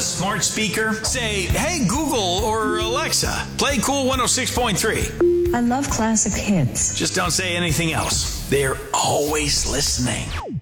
smart speaker? Say, hey, Google or Alexa, play Cool 106.3. I love classic hits. Just don't say anything else. They're always listening.